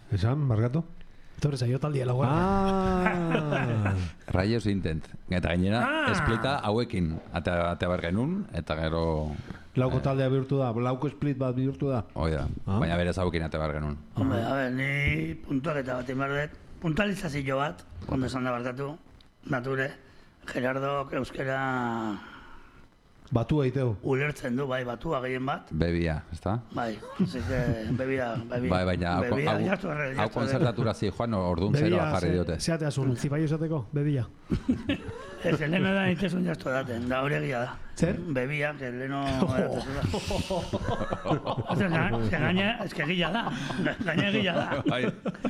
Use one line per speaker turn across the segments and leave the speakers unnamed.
Esan, markatu?
Torre zaio taldia laugarren.
Rayos Intent. Eta gainera, esplita hauekin ate bar genuen, eta gero...
Lauko taldea bihurtu da, lauko split bat bihurtu da.
Hoi da, baina berez hauekin ate bar genuen.
Hombre, a ver, ni puntuaketa bat inberdet. Puntualizazio bat, ondo esan da barkatu, nature, Gerardok euskera
Batua iteu.
ulertzen du, bai, batua gehien bat.
Bebia, ezta?
Bai, así que bebia.
Bai, baina hau konzertatura zi joan, orduan zero jarri diote.
Zeatea zuen, zipaio esateko, bebia.
Ez, leheno da nitezun jaztu daten, da hori egia da.
Zer?
Bebia, que leheno eratezu da. Gaina, ez que egila da. Gaina egila da.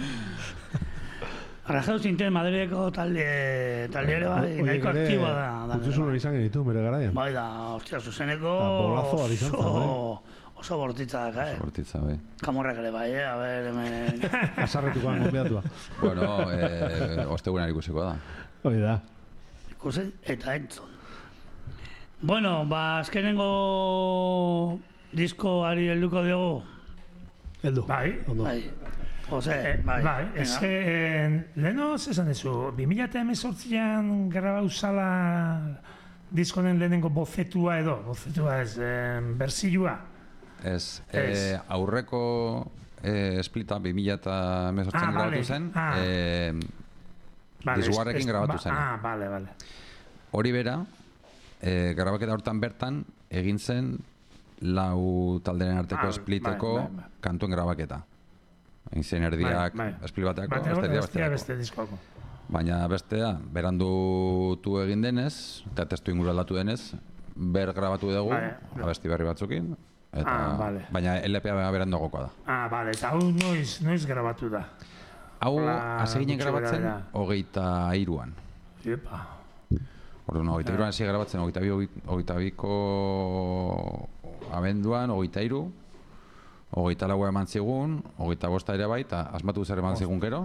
Arrajatu zinten Madrideko talde ere bai, nahiko aktiboa da.
Utzuzun hori izan genitu, bere garaian.
Bai da, ostia, zuzeneko
bolazo bat izan zen,
oso bortitza da,
Bortitza, bai.
Kamorrak ere bai, a ber, hemen...
Azarretukoan gombiatua.
Bueno, ostegunan ikusiko da.
Hoi da.
Ikusen eta entzun. Bueno, azkenengo diskoari helduko diogu.
Heldu.
Bai.
Bai. Jose, bai.
Leheno, zesan ezu, 2018an grabau zala diskonen lehenengo bozetua edo, bozetua ez, berzilua.
Ez, aurreko esplita 2018an grabatu zen, disguarrekin grabatu zen.
Bale.
Hori bera, grabaketa hortan bertan, egin zen lau talderen arteko espliteko kantuen grabaketa. Egin zen erdiak esplit bateako,
beste diskoako.
Baina bestea, berandutu egin denez, eta testu inguru aldatu denez, grabatu dugu, abesti berri batzukin, baina LPA beranduagokoa da.
Bale, eta hau noiz grabatu da?
Hau, hasi ginen grabatzen, 23an.
Epa.
Orduan, 23an hasi grabatzen, 22ko abenduan, 23, 24 eman zigun, 25 ere bai, eta asmatu zer eman zigun gero.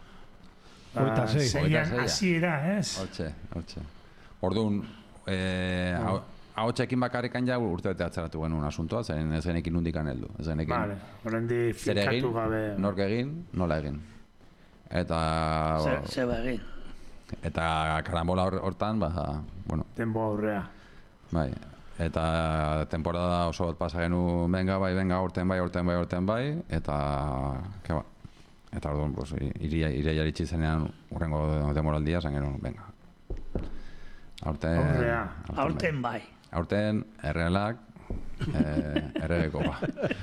26.
Hasiera, ez?
Hortxe. Orduan, ahotxekin bakarrikan ja urte bete atzeratu genuen asuntoa, zen ezenekin nundikan heldu.
Vale, horrendi filkatu gabe.
Nork egin, nola egin. Eta...
Zeba egin.
Eta karambola hortan, bueno...
Tempo aurrea.
Bai. Eta temporada oso bat pasa genu, venga, orten bai, eta orduan, pues, iria jaritsi zenean urrengo demoraldia, zen genuen, venga.
Aurten bai.
Aurten, errealak, erregeko ba.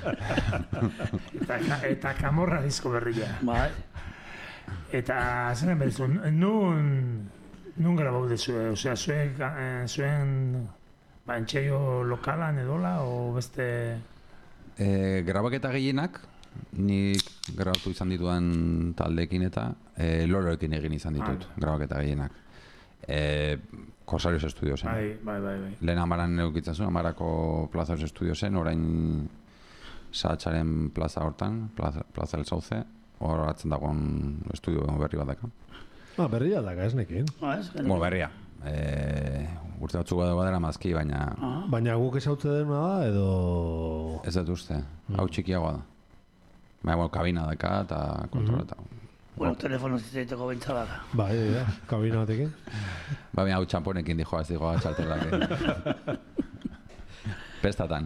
Eta kamorra disko berria.
Bai.
Eta, zeren berrizu, nun grabau dezue, osea, zuen... Entxeio lokalan edola, o beste...
Grabaketa gehienak, nik grabatu izan ditudan taldeekin eta Loroekin egin izan ditut, grabaketa gehienak. Corsarios Estudio zen.
Bai.
Lehen Amaran eukitzen zuen, Amarako Plazas Estudio zen, orain Sahatxaren plaza hortan, Plaza del Sauce, hor atzen dagoen estudio berri bat daka.
Berria daka, ez nekin.
Berria. Urte batzuk badera mazki, baina...
Baina guk ezautze dena da, edo...
Ez dut uste, hau txikiagoa da. Baina, kabina daka eta kontroleta.
Bueno, telefono zitzaiteko bentsa baka.
Bai, kabina batekin.
Baina, hau txamponekin dijoa, ez dijoa txartelak. Pestatan.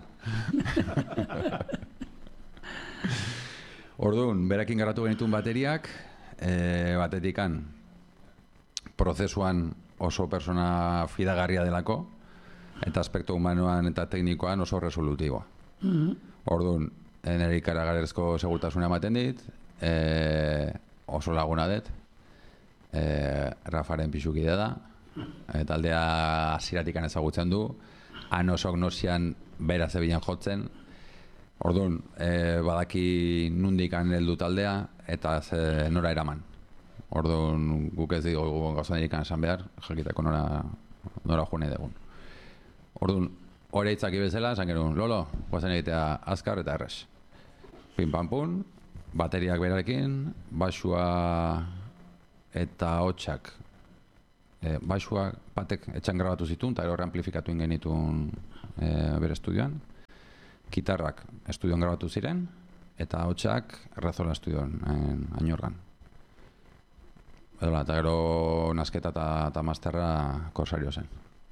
Orduan, berakin garatu genituen bateriak, batetikan, prozesuan oso persona fidagarria delako, eta aspektu humanoan eta teknikoan oso resolutiboa. Orduan, nire ikaragarrizko segurtasuna ematen dit, oso laguna dut, Rafaren pixukide da, taldea hasieratik ezagutzen du, han osok nosian bera zebilen jotzen, orduan, badaki nundikan heldu taldea, eta nora eraman. Orduan, guk ez dugu gauza nirikan esan behar, jakiteko nora june dugun. Orduan, hori eitzaki bezala, esan genuen, Lolo, guazen egitea azkar eta errez. Pin-pam-pun, bateriak berarekin, basua eta hotxak. Basua batek etxan grabatu zituen, eta horre amplifikatu genituen bere estudioan. Gitarrak estudioan grabatu ziren, eta hotxak Rezola Estudioan, Añorgan. Edola, eta gero nasketa eta masterra Korsario zen.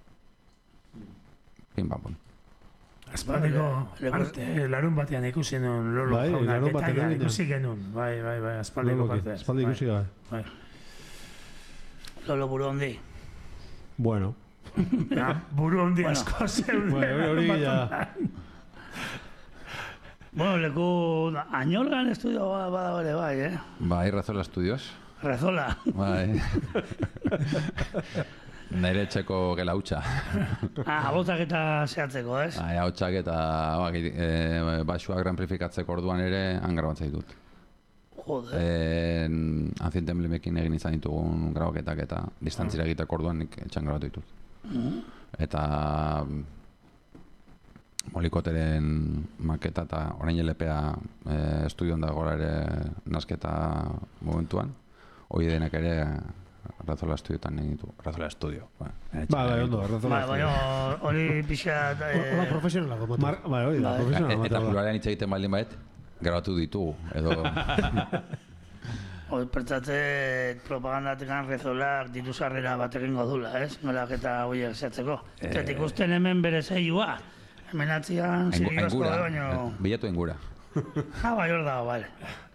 Pim pam pum.
Aspaldiko parte, larun batean ikusi nuen Lolo
Bai,
jaunak,
larun batean
eta
egin
ikusi genuen, bai, aspaldiko parte.
Aspaldi ikusi gabe.
Bai.
Lolo buru hondi.
Bueno.
Ja, buru hondi
Bueno.
asko zeuden.
Bueno, hori ja.
Bueno, leku Añorgan estudio bada ere bai,
Bai, Rezola Estudios.
Rezola.
Bai. Nire etxeko gela hutsa.
Abotak eta zehatzeko, ez?
Bai, hotxak eta baxuak amplifikatzeko orduan ere angrabatzea ditut.
Joder.
Ancient Emblemekin egin izan ditugun grabaketak eta distantzira egiteko orduan nik etxan grabatu ditut. Eta Molikoteren maketa eta orain LPa estudioan dagoela ere nasketa momentuan. Hoi denak ere Rezola Estudioetan egin ditu. Rezola Estudio.
Bai, ondo, Rezola.
Baina hori pixat...
Hola, profesionalako motu.
Bai, hori da, profesional.
Eta pluralean hitz egiten baldin baet, grabatu ditugu. Edo...
Hori pertsatze propagandatik Rezolak ditu sarrera bat egingo dula, ez? Nolak eta horiek zehatzeko. Eta ikusten hemen bere zeilua. Hemen atzian ziriosko baino...
Bilatu engura.
Bai, hor dago, bale.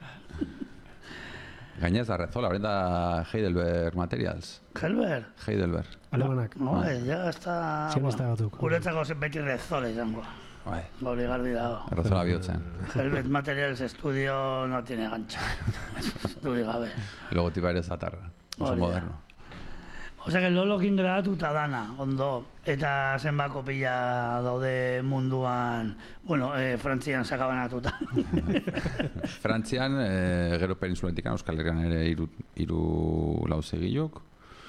Gainez da Rezola, horren da Heidelberg Materials. Heidelberg.
Alemanak.
Bai, ja, ez da...
Zien ez da batuk.
Guretzako beti Rezola izango.
Bai,
Hori garbi dago.
Rezola bihotzen.
Helvet Materials Estudio no tiene gancho. Duri gabe.
Logotipa ere zatarra. Oso
Hori da.
moderno.
Osea, que Lolokin grabatuta dana, ondo. Eta zenbako pila daude munduan, bueno, Frantzian sakabanatuta.
Frantzian, gero peninsuletik Euskal Herrian ere hiru lau segilok.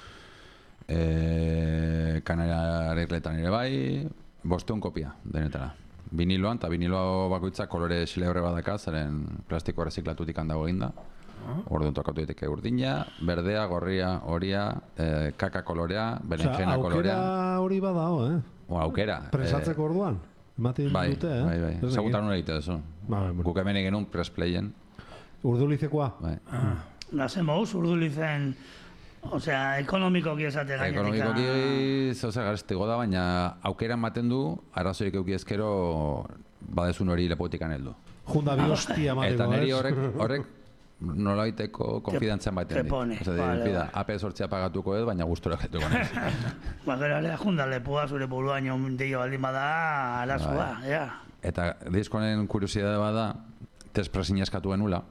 Kanariar Irletan ere bai, 500 kopia denetara. Viniloan, eta vinilo bakoitzak kolore xilebre badaka, zaren plastiko erreziklatutik handago eginda. Orduan tokatu daiteke urdina, berdea, gorria, horia, kaka kolorea, berenjena kolorea.
Aukera hori badao,
Aukera.
Presatzeko orduan. Ematen
Bai,
dute,
bai. Zagutan hori egite duzu.
Bai.
Guk hemen egin un pressplayen.
Urdulizekoa.
Bai.
Nazen moduz, urdulizen, osea, ekonomikoki esate gainetik.
Ekonomikoki zehose garestigo da, baina aukera ematen du, arazorik euki ezkero badezun hori lepotikan heldu.
Junda bi hostia mateko,
Eta niri horrek nolaiteko konfidantzan baten dit.
pone,
Osa,
vale,
pida, AP sortzea pagatuko edo, baina gustora getuko nahi.
Gero alea junda lepua zure buruaino deio baldin bada, arazua, ja.
Eta diskonen kuriosidade bada, tespresina eskatu genula,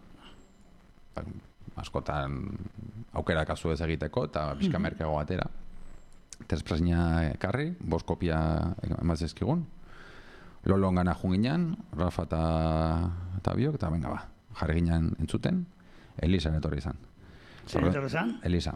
askotan aukera kasu ez egiteko, eta pixka merkeago batera. Tespresina ekarri, 5 kopia emazizkigun. Lolon gana junginan, Rafa eta biok, eta venga ba, jarri ginen entzuten, Elisa etorri izan.
Zer etorri izan?
Elisa.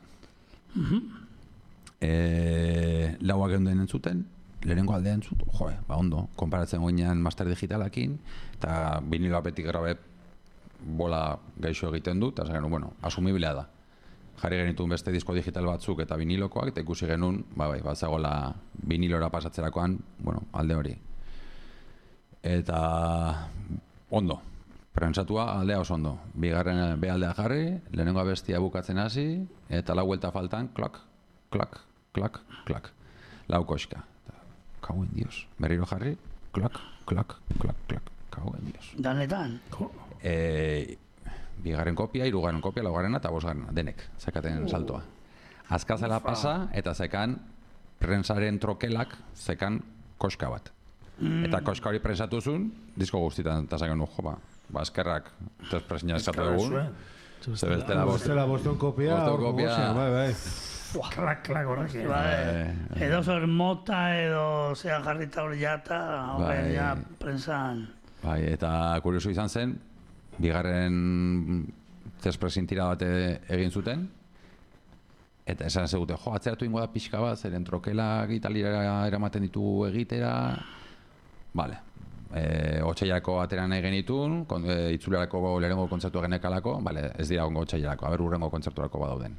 Lauak egun entzuten, lehenengo aldea entzut, ba ondo, konparatzen goinean master digitalakin, eta vinilo apetik grabe bola gaixo egiten du, eta zaren, bueno, asumiblea da. Jarri genituen beste disko digital batzuk eta vinilokoak, eta ikusi genuen, bazagola vinilora pasatzerakoan, bueno, alde hori. Eta ondo, prentsatua aldea oso ondo. Bigarren aldea jarri, lehenengo abestia bukatzen hasi, eta lau vuelta faltan, klak, klak, klak, klak. Lau koxka. Kauen dios. Berriro jarri, klak, klak, klak, klak. Kauen dios.
Danetan?
Bigarren kopia, hirugarren kopia, laugarrena eta bosgarrena, denek, zekaten saltoa. Azkazela pasa, eta zekan prensaren trokelak, zekan koska bat. Eta koska hori prensatu zuen, disko guztietan, eta zekan jo, eskerrak, tespresina eskatu dugun. Zebestela
Boston kopia, bai.
Klak, horrek.
Edo zer mota, edo zea jarrita hori jata, horren ja prensan.
Bai, eta kurioso izan zen, bigarren tespresin tira bat egin zuten, eta esan zegute, atzeratu ingo da pixka bat, zeren trokelak italira eramaten ditugu egitera, bale. Otsailarako ateran nahi genitun, itzulerako lehenengo kontzertu genekalako, bale, ez dira ongo otsailarako, urrengo kontzerturako badauden.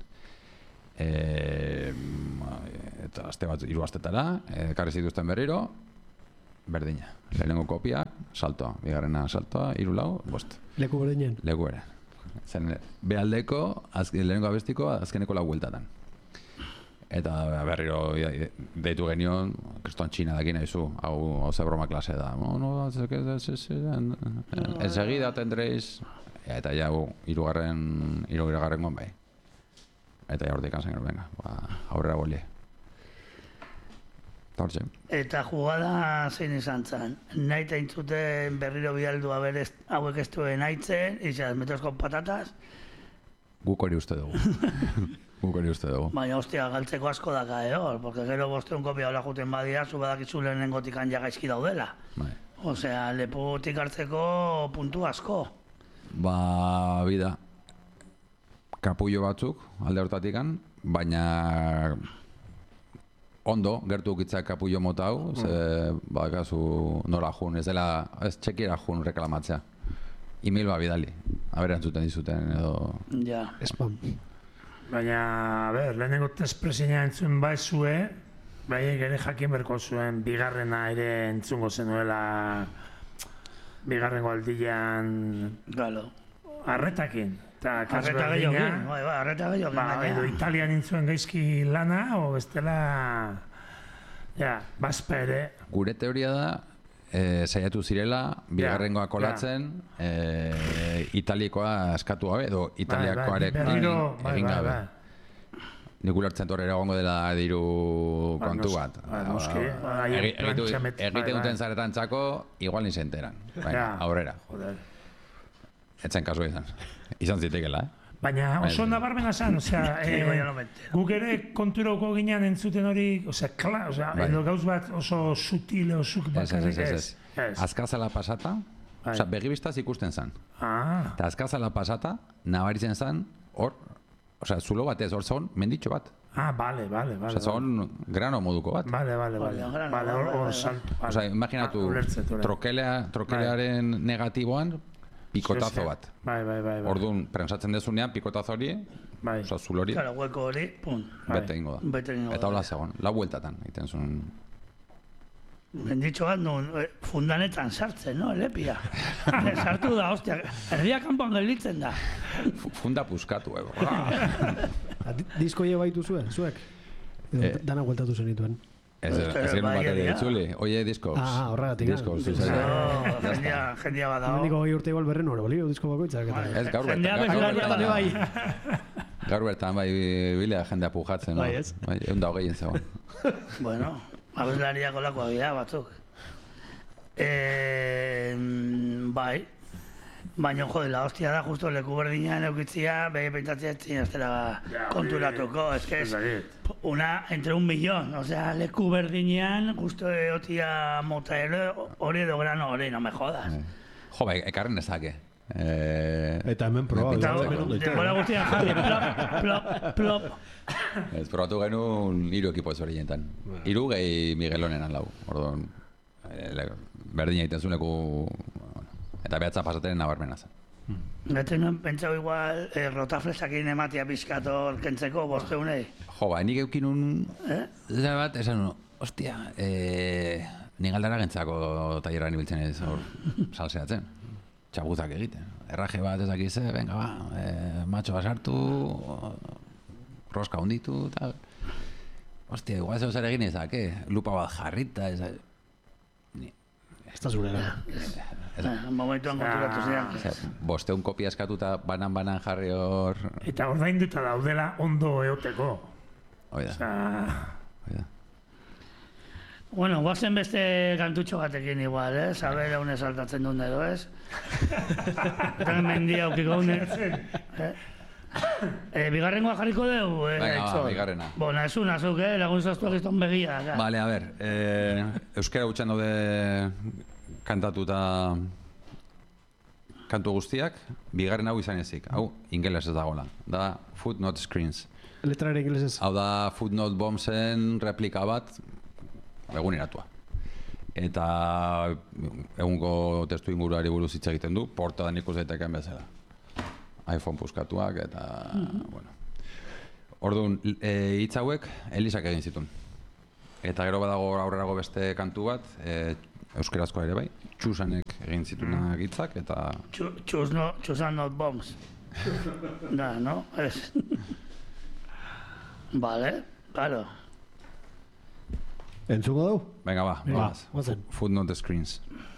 Eta aste bat, 3 astetara, ekarri zituzten berriro, berdina. Lehenengo kopia, saltoa. Bigarrena saltoa, 3-4, 5.
Leku berdinen.
Leku ere. Zen, behaldeko, lehenengo abestiko, azkeneko 4 bueltatan. Eta berriro deitu genion, kriston txina dakin nahizu, hau ze broma klase da. Enseguida tendréis... Eta ja, hirugarrengoan bai. Eta ja hortik anzen gero, venga, aurrera bolie. Hortxe.
Eta jugada zein izan zen. Nahi teintzuten berriro bialdu hauek ez duen haitzen, izan, metos con patatas.
Guk hori uste dugu.
Baina, hostia, galtzeko asko daka, hor, porque gero 500 kopia hola juten badia, zu badakizu lehenengotik gaizki daudela. Osea, lepotik hartzeko puntu asko.
Bida, kapullo batzuk alde hortatikan, baina ondo, gertu ukitzak kapullo mota hau, ze badakazu nora jun, ez dela, ez txekiera jun reklamatzea. E-mail bidali, aberantzuten dizuten edo...
Ja.
Spam.
Baina, lehenengo testpresina entzun baizue, baiek ere jakin berko zuen bigarrena ere entzungo zenuela bigarrengo aldian...
Galo.
Arretakin.
Arreta gehiokin, arreta gehiokin.
Edo Italian intzuen gaizki lana, o bestela... Ja, bazpa ere...
Gure teoria da, saiatu zirela, bigarrengoa kolatzen, Italikoa eskatu gabe, edo Italiakoarek egin gabe. Nik ulertzen torrera egongo dela diru kontu bat. Egite duten zaretan txako, igual nintzen enteran. Aurrera. Etzen kasua izan. Izan zitekela,
Baina oso nabarmena zan, guk ere konturoko ginean entzuten hori, edo gauz bat oso sutile, osuk bakarrik ez.
Azkazala pasata, begibistaz ikusten zan. Eta azkazala pasata, nabaritzen zan, hor, zulo batez, hor zaun, menditxo bat.
Bale.
Zaun grano moduko bat.
Bale, hor salto.
Imaginatu, trokelearen negatiboan, pikotazo bat.
Bai.
Orduan, prensatzen dezunean, pikotazo hori, zulo hori,
hueko hori,
bete ingo da. Eta hola zegoen, 4 bueltatan, egiten zuen.
Menditxo bat, fundanetan sartzen, no, elepia. Sartu da, ostia, erdia kanpoan gelditzen da.
Funda puskatu,
Disko baitu zuen, zuek? Dana gueltatu zenituen.
Ez genuen bat ere ditzuli, oie disko.
Horregatik.
Disko,
jendia bat dago.
Mendiko urte igual berren hori, bolio, disko bakoitzak.
Ez, gaur bertan. Gaur bertan, bai, bilea jendea pujatzen.
Bai, ez?
Egun da hogeien zegoen.
Bueno, abeslariak olakoa bida batzuk. Bai, baina jode, la hostia da, justo leku berdinean eukitzia, behi peintatzea ez dela konturatuko, ez que es entre 1 millón, osea, leku berdinean, justo egotia mota hori edo grano hori, no me jodas.
Jo, bai, ekarren ezake.
Eta hemen proba.
Denbora guztian jarri, plop.
Ez probatu genuen 3 ekipo ez hori jentan. 3 gehi Miguelonenan lau, orduan, berdina egiten zuen leku... Eta behatza pasateren nabarmena zen.
Gaitzen nuen pentsau igual rotaflesakin ematia pizkator kentzeko bosteunei.
Jo, nik eukinun... bat, esan nuen, ostia, ni galdara gentzako tailerran ibiltzen ez hor salseatzen. Txabuzak egiten. Erraje bat ez dakize, venga ba, matxoa sartu, roska hunditu, tal. Ostia, igual zeu zer egin ezak, lupa bat jarrita, ezak...
Ez da zurera.
Momentuan konturatu zidan.
500 kopia eskatuta banan jarri hor...
Eta ordainduta daudela ondo eoteko.
Oida.
Bueno, guazen beste kantutxo batekin igual, Saber haune saltatzen duen edo, ez? Eta mendia aukiko haune. Bigarrengoa jarriko dugu,
Venga, bigarrena.
Bona, esun azuk, lagun zaztuak izton begia.
Vale, a ver, euskera gutxan daude kantatuta kantu guztiak, bigarren hau izan ezik. Hau, ingeles ez dagoela. Da Footnote Screens.
Letra ere ingeles ez.
Hau da Footnote Bombsen replika bat, eguneratua. Eta egungo testu inguruari buruz hitz egiten du, portadan ikus daiteken bezala. iPhone puskatuak eta, bueno. Orduan, hitz hauek Elisak egin zituen. Eta gero badago aurrerago beste kantu bat, euskerazkoa ere bai, Txusanek egin zitunak hitzak, eta...
Txusan not bombs. Da, no? Ez. Vale, claro.
Entzuko dugu?
Venga, va,
Footnote
Screens.